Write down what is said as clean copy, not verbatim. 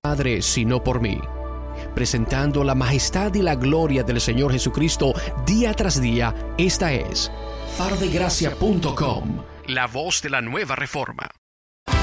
Padre sino por mí, presentando la majestad y la gloria del Señor Jesucristo día tras día. Esta es fardegracia.com, la voz de la nueva reforma.